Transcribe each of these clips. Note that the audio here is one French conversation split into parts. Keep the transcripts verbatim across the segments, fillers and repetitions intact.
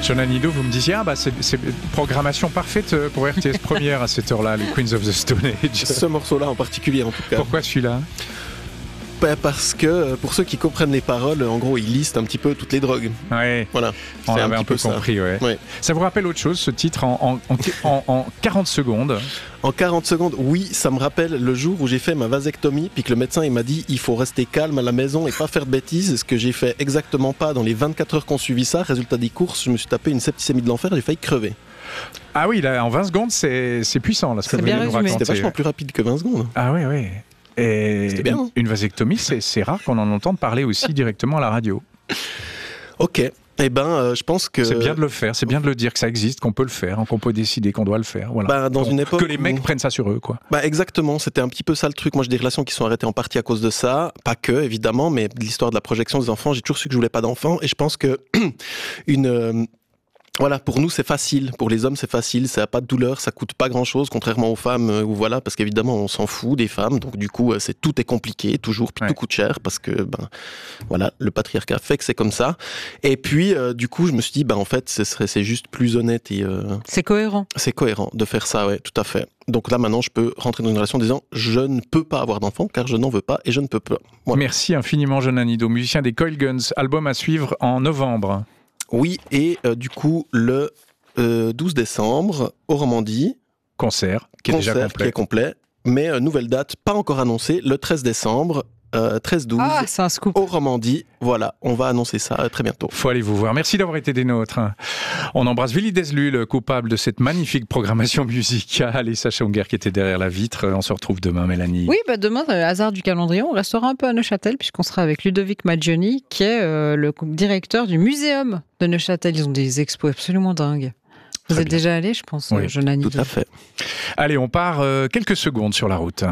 John Anido, vous me disiez, ah bah c'est, c'est une programmation parfaite pour R T S Première à cette heure-là, les Queens of the Stone Age. Ce morceau-là en particulier, en tout cas. Pourquoi celui-là ? Parce que, pour ceux qui comprennent les paroles, en gros, il liste un petit peu toutes les drogues. Ouais. Voilà. On c'est avait un, un peu peu compris, ça. ouais. Ouais. Ça vous rappelle autre chose, ce titre, en, en, en, en quarante secondes ? En quarante secondes, oui, ça me rappelle le jour où j'ai fait ma vasectomie, puis que le médecin il m'a dit il faut rester calme à la maison et pas faire de bêtises, ce que j'ai fait exactement pas dans les vingt-quatre heures qu'on suivi ça. Résultat des courses, je me suis tapé une septicémie de l'enfer, j'ai failli crever. Ah oui, là, en vingt secondes, c'est, c'est puissant, là, ce que C'est vous bien venez de nous résumé. raconter. C'était vachement plus rapide que vingt secondes. Ah oui, oui. Et C'était bien, hein. une vasectomie, c'est, c'est rare qu'on en entende parler aussi directement à la radio. Ok. Eh ben, euh, je pense que... C'est bien de le faire, c'est bien de le dire que ça existe, qu'on peut le faire, qu'on peut décider qu'on doit le faire. Voilà. Bah, dans Qu'on- une époque que les mecs où- prennent ça sur eux, quoi. Bah exactement, c'était un petit peu ça le truc. Moi j'ai des relations qui sont arrêtées en partie à cause de ça, pas que évidemment, mais l'histoire de la projection des enfants, j'ai toujours su que je voulais pas d'enfants et je pense que une euh, voilà, pour nous c'est facile, pour les hommes c'est facile, ça n'a pas de douleur, ça coûte pas grand chose, contrairement aux femmes euh, où voilà, parce qu'évidemment on s'en fout des femmes, donc du coup euh, c'est tout est compliqué toujours, puis Ouais. tout coûte cher parce que ben voilà, le patriarcat fait que c'est comme ça. Et puis euh, du coup je me suis dit bah en fait ce serait c'est juste plus honnête et euh, C'est cohérent. c'est cohérent de faire ça, ouais, tout à fait. Donc là, maintenant, je peux rentrer dans une relation en disant je ne peux pas avoir d'enfant car je n'en veux pas et je ne peux pas. Voilà. Merci infiniment, John Anido, musicien des Coil Guns, album à suivre en novembre. Oui, et euh, du coup, le euh, douze décembre, au Romandie, Concert, qui est concert déjà qui complet. est complet, mais euh, nouvelle date, pas encore annoncée, le treize décembre, euh, treize douze, Ah, c'est un scoop. au Romandie. Voilà, on va annoncer ça euh, très bientôt. Faut aller vous voir. Merci d'avoir été des nôtres. On embrasse Willy Deslul, coupable de cette magnifique programmation musicale, et Sacha Unger qui était derrière la vitre. On se retrouve demain, Mélanie. Oui, bah demain, le hasard du calendrier, on restera un peu à Neuchâtel puisqu'on sera avec Ludovic Maggioni, qui est euh, le directeur du muséum de Neuchâtel. Ils ont des expos absolument dingues. Vous Très êtes bien. déjà allé, je pense, Oui, euh, jeune Annie. Tout à fait. Allez, on part euh, quelques secondes sur la route.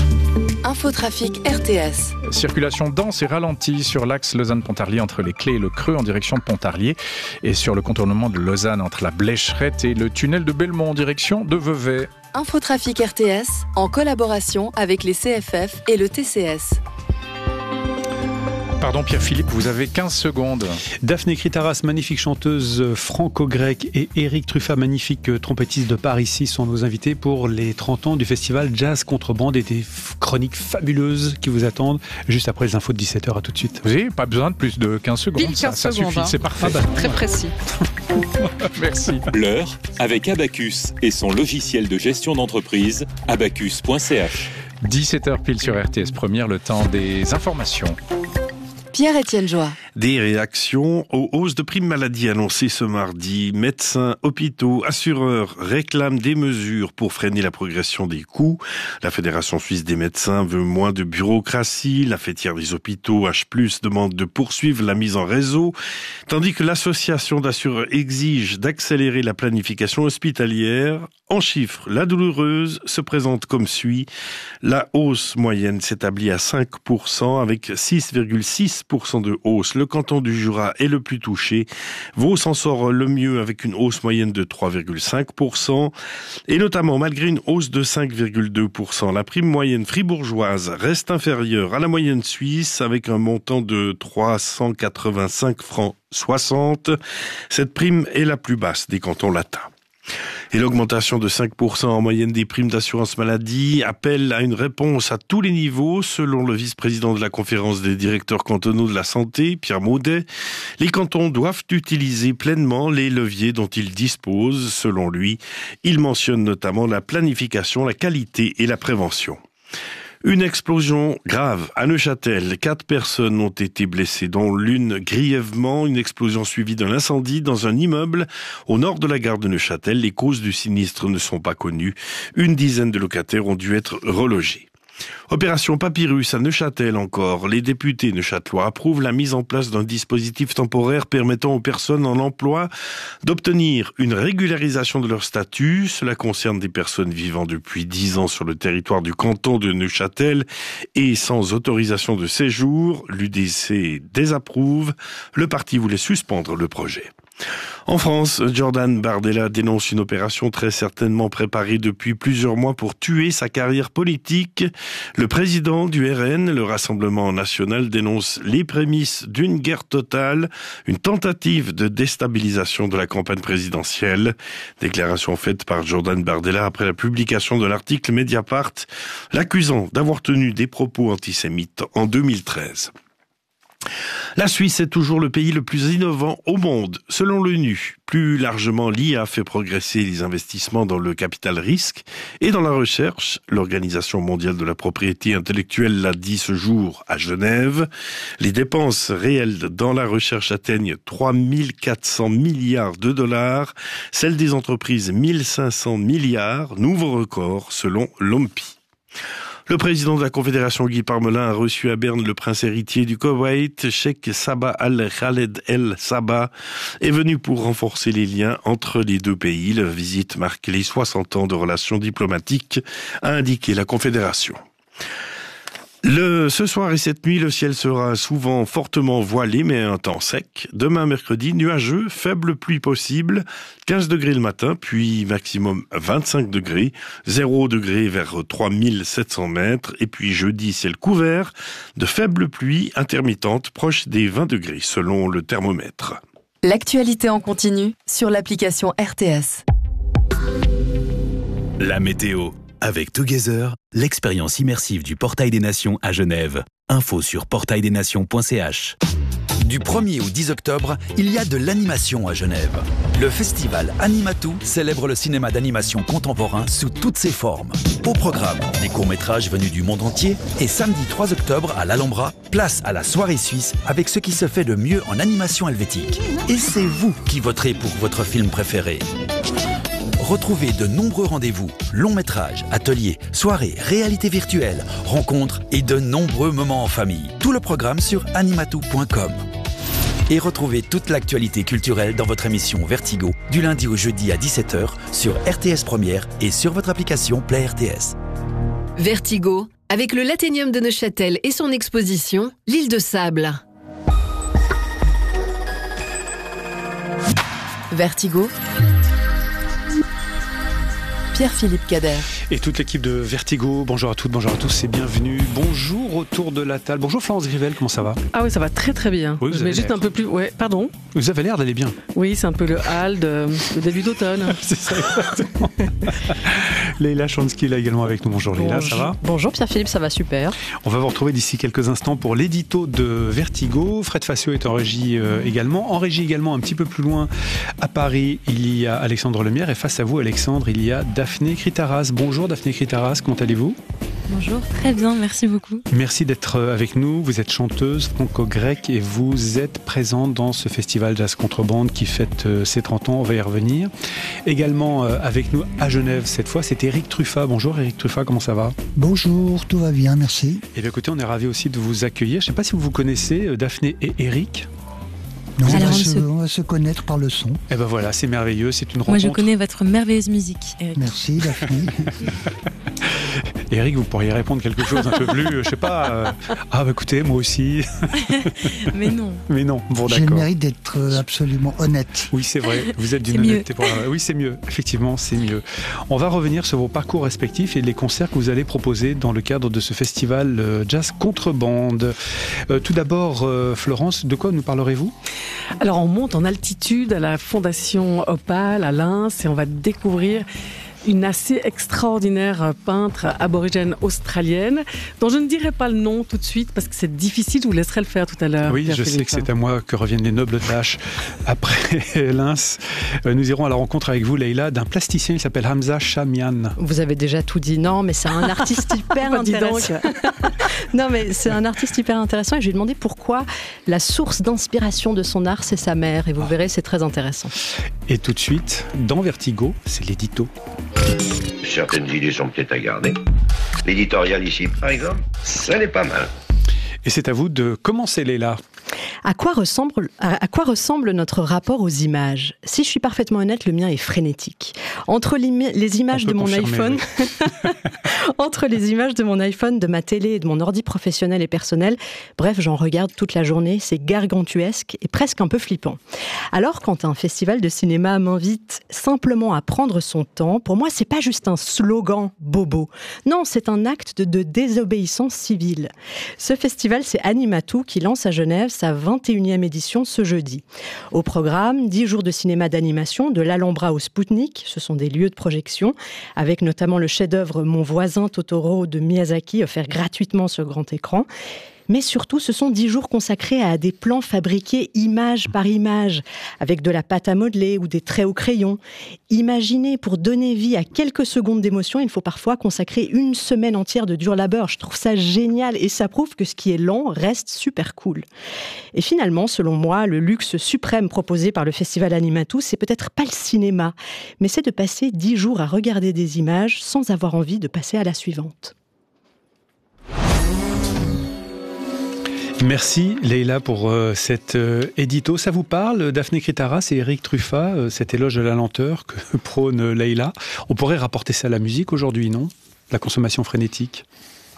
Infotrafic R T S. Circulation dense et ralentie sur l'axe Lausanne-Pontarlier entre les Clés et le Creux en direction de Pontarlier, et sur le contournement de Lausanne entre la Blécherette et le tunnel de Belmont en direction de Vevey. Infotrafic R T S en collaboration avec les C F F et le T C S. Pardon Pierre-Philippe, vous avez quinze secondes. Daphné Kritaras, magnifique chanteuse franco-grecque, et Eric Truffat, magnifique trompettiste de Paris-Six, sont nos invités pour les trente ans du festival Jazz Contrebande, et des f- chroniques fabuleuses qui vous attendent juste après les infos de dix-sept heures. À tout de suite. Vous n'avez pas besoin de plus de quinze secondes. Pile ça, quinze ça secondes, suffit, hein. c'est parfait. Ah bah. Très précis. Merci. L'heure avec Abacus et son logiciel de gestion d'entreprise, abacus point c h. dix-sept heures pile sur R T S Première, le temps des informations. Pierre-Étienne Joie. Des réactions aux hausses de primes maladie annoncées ce mardi. Médecins, hôpitaux, assureurs réclament des mesures pour freiner la progression des coûts. La Fédération suisse des médecins veut moins de bureaucratie. La fêtière des hôpitaux, H plus, demande de poursuivre la mise en réseau. Tandis que l'association d'assureurs exige d'accélérer la planification hospitalière. En chiffres, la douloureuse se présente comme suit. La hausse moyenne s'établit à cinq pour cent avec six virgule six pour cent de hausse. Le canton du Jura est le plus touché. Vaud s'en sort le mieux avec une hausse moyenne de trois virgule cinq pour cent. Et notamment, malgré une hausse de cinq virgule deux pour cent, la prime moyenne fribourgeoise reste inférieure à la moyenne suisse avec un montant de trois cent quatre-vingt-cinq francs soixante. Cette prime est la plus basse des cantons latins. Et l'augmentation de cinq pour cent en moyenne des primes d'assurance maladie appelle à une réponse à tous les niveaux, selon le vice-président de la conférence des directeurs cantonaux de la santé, Pierre Maudet. Les cantons doivent utiliser pleinement les leviers dont ils disposent, selon lui. Il mentionne notamment la planification, la qualité et la prévention. Une explosion grave à Neuchâtel. Quatre personnes ont été blessées, dont l'une grièvement. Une explosion suivie d'un incendie dans un immeuble au nord de la gare de Neuchâtel. Les causes du sinistre ne sont pas connues. Une dizaine de locataires ont dû être relogés. Opération Papyrus à Neuchâtel encore. Les députés neuchâtelois approuvent la mise en place d'un dispositif temporaire permettant aux personnes en emploi d'obtenir une régularisation de leur statut. Cela concerne des personnes vivant depuis dix ans sur le territoire du canton de Neuchâtel et sans autorisation de séjour. L'U D C désapprouve. Le parti voulait suspendre le projet. En France, Jordan Bardella dénonce une opération très certainement préparée depuis plusieurs mois pour tuer sa carrière politique. Le président du R N, le Rassemblement national, dénonce les prémices d'une guerre totale, une tentative de déstabilisation de la campagne présidentielle. Déclaration faite par Jordan Bardella après la publication de l'article Mediapart, l'accusant d'avoir tenu des propos antisémites en deux mille treize. La Suisse est toujours le pays le plus innovant au monde, selon l'ONU. Plus largement, l'I A fait progresser les investissements dans le capital risque et dans la recherche. L'Organisation mondiale de la propriété intellectuelle l'a dit ce jour à Genève. Les dépenses réelles dans la recherche atteignent trois mille quatre cents milliards de dollars, celles des entreprises mille cinq cents milliards, nouveau record selon l'O M P I. Le président de la Confédération, Guy Parmelin, a reçu à Berne le prince héritier du Koweït, Cheikh Sabah Al-Khaled El Sabah, est venu pour renforcer les liens entre les deux pays. La visite marque les soixante ans de relations diplomatiques, a indiqué la Confédération. Le, ce soir et cette nuit, le ciel sera souvent fortement voilé, mais un temps sec. Demain, mercredi, nuageux, faible pluie possible, quinze degrés le matin, puis maximum vingt-cinq degrés, zéro degré vers trois mille sept cents mètres, et puis jeudi, ciel couvert, de faibles pluies intermittentes proches des vingt degrés, selon le thermomètre. L'actualité en continu sur l'application R T S. La météo. Avec Together, l'expérience immersive du Portail des Nations à Genève. Info sur portail des nations point c h. Du premier au dix octobre, il y a de l'animation à Genève. Le festival Animatou célèbre le cinéma d'animation contemporain sous toutes ses formes. Au programme, des courts-métrages venus du monde entier et samedi trois octobre à l'Alhambra, place à la soirée suisse avec ce qui se fait de mieux en animation helvétique. Et c'est vous qui voterez pour votre film préféré. Retrouvez de nombreux rendez-vous, longs métrages, ateliers, soirées, réalité virtuelle, rencontres et de nombreux moments en famille. Tout le programme sur animatou point com. Et retrouvez toute l'actualité culturelle dans votre émission Vertigo, du lundi au jeudi à dix-sept heures sur R T S Première et sur votre application Play R T S. Vertigo, avec le Lathénium de Neuchâtel et son exposition, l'île de Sable. Vertigo, Pierre-Philippe Cader. Et toute l'équipe de Vertigo, bonjour à toutes, bonjour à tous et bienvenue. Bonjour autour de la table. Bonjour Florence Grivel, comment ça va? Ah oui, ça va très très bien. Oui, mais juste un peu plus... Ouais, pardon. Vous avez l'air d'aller bien. Oui, c'est un peu le hall de, le début d'automne. C'est ça, exactement. Leïla Chansky là également avec nous. Bonjour Leïla, ça va? Bonjour Pierre-Philippe, ça va super. On va vous retrouver d'ici quelques instants pour l'édito de Vertigo. Fred Facio est en régie euh, également. En régie également, un petit peu plus loin, à Paris, il y a Alexandre Lemierre. Et face à vous, Alexandre, il y a Daphné Critaras. Bonjour Daphné Critaras, comment allez-vous? Bonjour, très bien, merci beaucoup. Merci d'être avec nous. Vous êtes chanteuse franco-grecque et vous êtes présente dans ce festival Jazz Contrebande qui fête ses trente ans. On va y revenir. Également avec nous à Genève cette fois, c'est Éric Truffat. Bonjour Éric Truffat, comment ça va? Bonjour, tout va bien, merci. Et bien écoutez, on est ravis aussi de vous accueillir. Je ne sais pas si vous vous connaissez, Daphné et Éric. Non, on, va se, on va se connaître par le son. Et ben voilà, c'est merveilleux, c'est une rencontre. Moi je connais votre merveilleuse musique, Éric. Merci Daphné. Éric, vous pourriez répondre quelque chose un peu plus, je sais pas, euh, ah bah écoutez, moi aussi. Mais non. Mais non, bon d'accord. J'ai le mérite d'être absolument honnête. Oui, c'est vrai, vous êtes d'une honnêteté. Pour... Oui, c'est mieux, effectivement, c'est mieux. On va revenir sur vos parcours respectifs et les concerts que vous allez proposer dans le cadre de ce festival euh, Jazz Contrebande. Euh, tout d'abord, euh, Florence, de quoi nous parlerez-vous? Alors on monte en altitude à la Fondation Opale à Lens et on va découvrir une assez extraordinaire peintre aborigène australienne, dont je ne dirai pas le nom tout de suite parce que c'est difficile, je vous laisserai le faire tout à l'heure. Oui, je sais que c'est à moi que reviennent les nobles tâches. Après Lens, nous irons à la rencontre avec vous, Leïla, d'un plasticien, il s'appelle Hamza Shamian. Vous avez déjà tout dit, non, mais c'est un artiste hyper intéressant. Non, mais c'est un artiste hyper intéressant et je lui ai demandé pourquoi la source d'inspiration de son art, c'est sa mère. Et vous ah. verrez, c'est très intéressant. Et tout de suite, dans Vertigo, c'est l'édito. Certaines idées sont peut-être à garder. L'éditorial ici, par exemple, ça n'est pas mal. Et c'est à vous de commencer, Leïla. À quoi ressemble, à, à quoi ressemble notre rapport aux images ? Si je suis parfaitement honnête, le mien est frénétique. Entre les images de mon iPhone, oui. entre les images de mon iPhone, de ma télé et de mon ordi professionnel et personnel, bref, j'en regarde toute la journée, c'est gargantuesque et presque un peu flippant. Alors, quand un festival de cinéma m'invite simplement à prendre son temps, pour moi, c'est pas juste un slogan bobo. Non, c'est un acte de, de désobéissance civile. Ce festival, c'est Animatou qui lance à Genève sa vingt et unième édition ce jeudi. Au programme, dix jours de cinéma d'animation, de l'Alhambra au Spoutnik, ce sont des lieux de projection, avec notamment le chef-d'œuvre Mon voisin Totoro de Miyazaki, offert gratuitement sur grand écran. Mais surtout, ce sont dix jours consacrés à des plans fabriqués image par image, avec de la pâte à modeler ou des traits au crayon. Imaginez, pour donner vie à quelques secondes d'émotion, il faut parfois consacrer une semaine entière de dur labeur. Je trouve ça génial et ça prouve que ce qui est lent reste super cool. Et finalement, selon moi, le luxe suprême proposé par le Festival Animatou, c'est peut-être pas le cinéma, mais c'est de passer dix jours à regarder des images sans avoir envie de passer à la suivante. Merci Leïla pour euh, cet euh, édito. Ça vous parle, Daphné Critaras et Éric Truffat, euh, cet éloge de la lenteur que prône Leïla? On pourrait rapporter ça à la musique aujourd'hui, non? La consommation frénétique.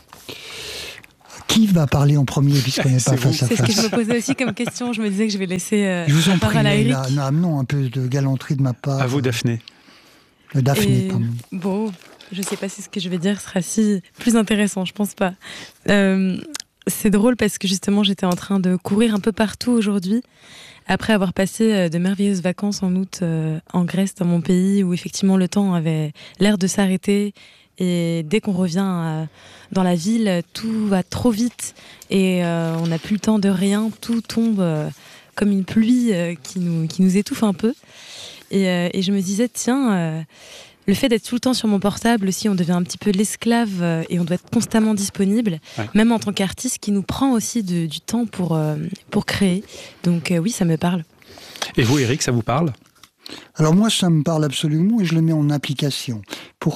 Qui va parler en premier puisqu'on n'est pas face à face? C'est ce que je me posais aussi comme question. Je me disais que je vais laisser euh, je vous en la parole prie, à Éric. Non, non, un peu de galanterie de ma part. À vous, Daphné. Euh, Daphné, Et, pardon. Bon, je ne sais pas si ce que je vais dire sera si plus intéressant, je pense pas. Euh, c'est drôle parce que justement, j'étais en train de courir un peu partout aujourd'hui, après avoir passé de merveilleuses vacances en août euh, en Grèce, dans mon pays, où effectivement le temps avait l'air de s'arrêter. Et dès qu'on revient euh, dans la ville, tout va trop vite et euh, on n'a plus le temps de rien. Tout tombe euh, comme une pluie euh, qui, nous, qui nous étouffe un peu. Et, euh, et je me disais, tiens, euh, le fait d'être tout le temps sur mon portable aussi, on devient un petit peu l'esclave euh, et on doit être constamment disponible, ouais. Même en tant qu'artiste, qui nous prend aussi de, du temps pour, euh, pour créer. Donc euh, oui, ça me parle. Et vous, Éric, ça vous parle ? Alors moi, ça me parle absolument et je le mets en application. Pourquoi ?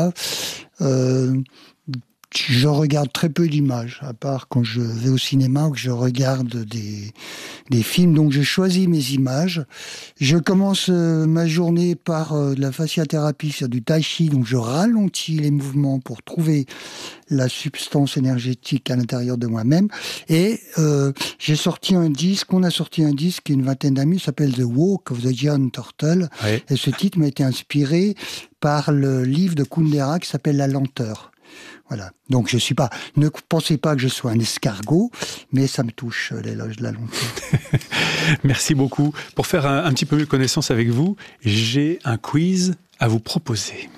euh, Je regarde très peu d'images, à part quand je vais au cinéma ou que je regarde des, des films. Donc je choisis mes images. Je commence euh, ma journée par euh, de la fasciathérapie, c'est du tai chi. Donc je ralentis les mouvements pour trouver la substance énergétique à l'intérieur de moi-même. Et euh, j'ai sorti un disque, on a sorti un disque il y a une vingtaine d'années, s'appelle The Walk of the Giant Turtle. Ouais. Et ce titre m'a été inspiré par le livre de Kundera qui s'appelle La lenteur. Voilà. Donc je suis pas. Ne pensez pas que je sois un escargot, mais ça me touche l'éloge de la lenteur. Merci beaucoup. Pour faire un, un petit peu mieux connaissance avec vous, j'ai un quiz à vous proposer.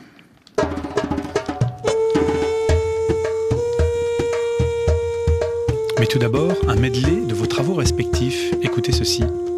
Mais tout d'abord, un medley de vos travaux respectifs. Écoutez ceci.